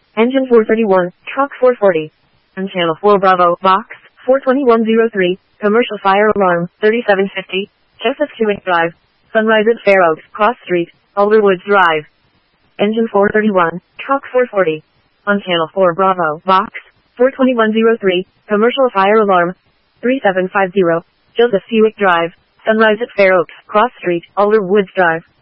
Engine 431, Truck 440. On Channel 4 Bravo, Box 42103, Commercial Fire Alarm 3750, Joseph Hewitt Drive, Sunrise at Fair Oaks, Cross Street, Alderwoods Drive. Engine 431, Truck 440. On Channel 4 Bravo, Box 42103, Commercial Fire Alarm 3750, Joseph Hewitt Drive, Sunrise at Fair Oaks, Cross Street, Alderwoods Drive.